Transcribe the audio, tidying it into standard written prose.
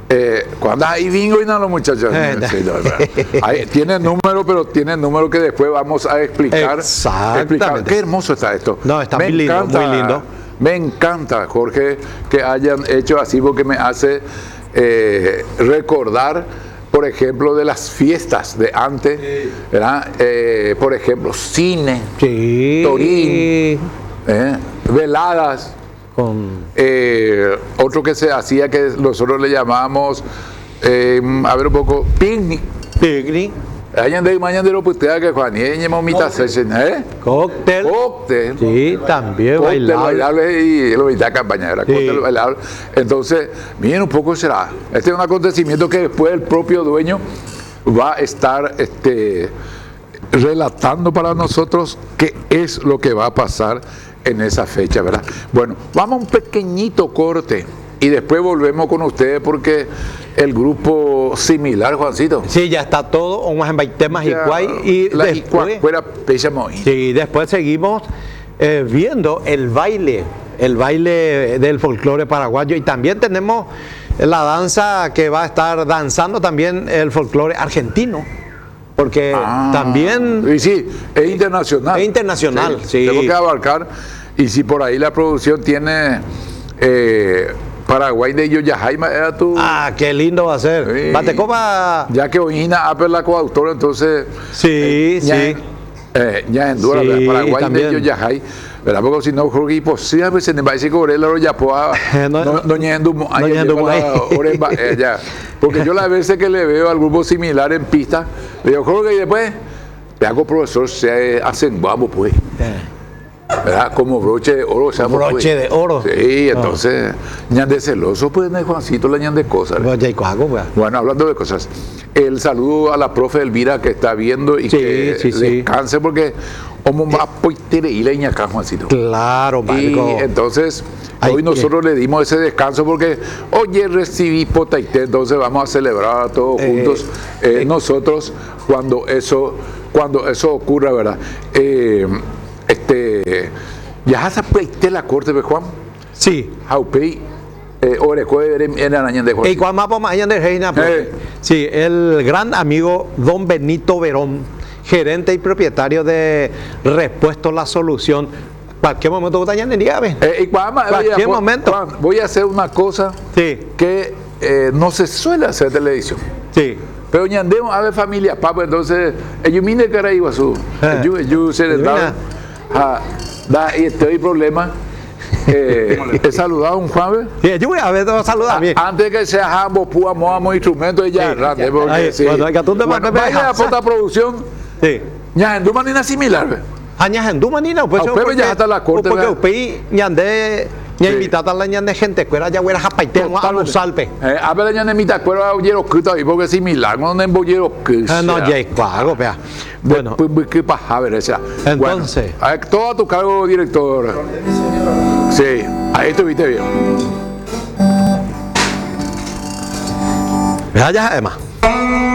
Cuando ahí bingo y no los muchachos. Sí, no, ahí, tiene número, pero tiene número que después vamos a explicar. Exactamente. Qué hermoso está esto. No, está muy lindo, muy lindo. Me encanta, Jorge, que hayan hecho así porque me hace recordar, por ejemplo, de las fiestas de antes, ¿verdad? Por ejemplo, cine, torín, veladas. Otro que se hacía que nosotros le llamábamos, a ver un poco, picnic. Picnic. Hayan de mañana de lo putea que Juan y momita cóctel. Cóctel. Sí, también bailable y lo mitad campaña era cóctel bailable. Entonces, miren un poco será. Este es un acontecimiento que después el propio dueño va a estar relatando para nosotros qué es lo que va a pasar en esa fecha, ¿verdad? Bueno, vamos a un pequeñito corte y después volvemos con ustedes porque el grupo similar, Juancito. Sí, ya está todo, vamos en temas y después seguimos viendo el baile del folclore paraguayo y también tenemos la danza que va a estar danzando también el folclore argentino. Porque también... Y sí, es internacional. Es internacional, sí. Tengo que abarcar. Y si por ahí la producción tiene Paraguay de Yoyajaima, era tu... qué lindo va a ser. Sí. Batecopa... Ya que Oina Apple la coautora, entonces... Sí, sí. Ya en Dura, sí, Paraguay también. de Yoyajai. ¿Verdad? Porque si no, Jorge, imposible, a veces me va a decir que Orela lo yapoa, no yendo ya. Porque yo las veces que le veo al grupo similar en pista, le digo, Jorge, y después, te hago profesor, se hacen guapo, pues. ¿Verdad? Como broche de oro. Broche de oro. Sí, entonces, ñan de celoso, pues, no hay Juancito, la ñan de cosas. Bueno, hablando de cosas, el saludo a la profe Elvira que está viendo y que descanse porque Juancito. Claro, Marco. Y entonces, hoy nosotros le dimos ese descanso porque, oye, recibí potaité, entonces vamos a celebrar todos juntos nosotros cuando eso ocurra, ¿verdad? ¿Ya has aprendido la corte de Juan? Sí. Sí, el gran amigo don Benito Verón, gerente y propietario de Repuesto La Solución. Cualquier momento cualquier momento. Juan, voy a hacer una cosa que no se suele hacer en televisión. Sí. Pero ñandemos a ver familia, papá, entonces, ellos mine cara igual su. Ellos se les da y estoy problema. He saludado a un Juan. Sí, yo voy a ver, saludar. Antes que se hagamos amo instrumentos y ya grande. Vaya a posta producción. Sí. Ya en Dumanina similar. Dumanina, pues ya está la corte. Porque usted ñande invitado a la ñande gente, cuera ya hubiera japaite a los salpes. A ver ñande invita cuera oyeros que ahí porque similar, no en boyeros que. No, ya claro, vea. Bueno, pues qué paja ver esa. Entonces, todo a tu cargo, director. Sí, ahí estuviste bien. vea ya, Emma.